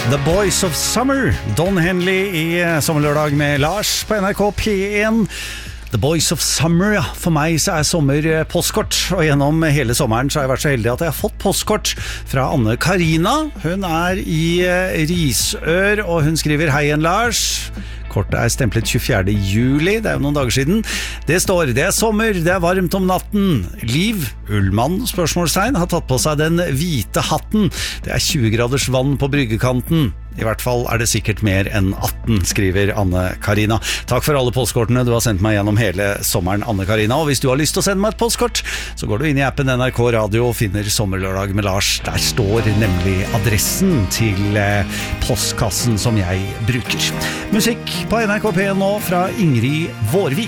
The Boys of Summer, Don Henley i Sommerlørdag med Lars på NRK P1. The Boys of Summer, ja. For meg så sommer postkort, og gjennom hele sommeren så har jeg vært så heldig at jeg har fått postkort fra Anne Karina. Hun i Risør, og hun skriver: Hei igjen, Lars. Kortet stemplet 24. juli, det jo noen dager siden. Det står: det sommer, det varmt om natten. Liv Ullmann, spørsmålstegn, har tatt på seg den hvite hatten. Det 20 graders vann på bryggekanten. I hvert fall det sikkert mer enn 18, skriver Anne Karina. Takk for alle postkortene du har sendt meg gjennom hele sommeren, Anne Karina. Og hvis du har lyst til å sende meg et postkort, så går du inn i appen NRK Radio og finner Sommerlørdag med Lars. Der står nemlig adressen til postkassen som jeg bruker. Musikk på NRK P1 nå fra Ingrid Vårvik.